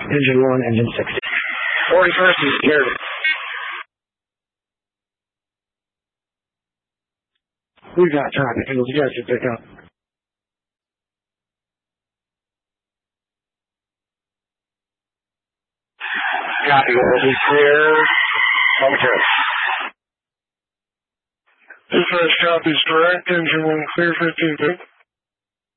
Engine 1, engine 60. 41st is cleared. We got time. You guys should pick up. Copy. Will be clear. Momentarily. Dispatch copies direct. Engine 1 clear 15 feet.